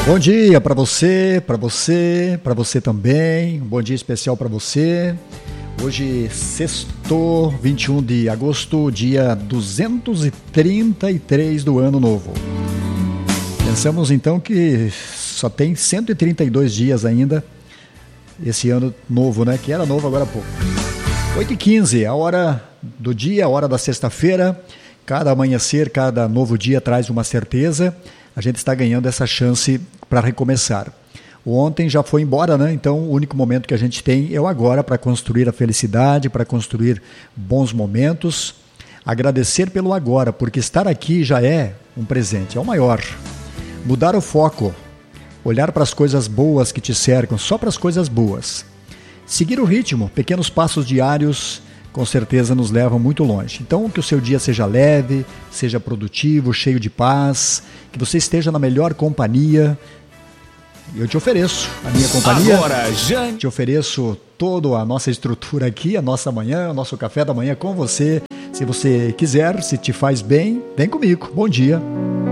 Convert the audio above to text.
Bom dia para você, para você também. Um bom dia especial para você. Hoje, sexto, 21 de agosto, dia 233 do ano novo. Pensamos então que só tem 132 dias ainda esse ano novo, né? Que era novo agora há pouco. 8h15, a hora do dia, a hora da sexta-feira. Cada amanhecer, cada novo dia traz uma certeza. A gente está ganhando essa chance para recomeçar. O ontem já foi embora, né? Então o único momento que a gente tem é o agora para construir a felicidade, para construir bons momentos. Agradecer pelo agora, porque estar aqui já é um presente, é o maior. Mudar o foco, olhar para as coisas boas que te cercam, só para as coisas boas. Seguir o ritmo, pequenos passos diários, com certeza nos levam muito longe. Então, que o seu dia seja leve, seja produtivo, cheio de paz, que você esteja na melhor companhia. Eu te ofereço a minha companhia. Agora, já... Te ofereço toda a nossa estrutura aqui, a nossa manhã, o nosso café da manhã com você. Se você quiser, se te faz bem, vem comigo. Bom dia.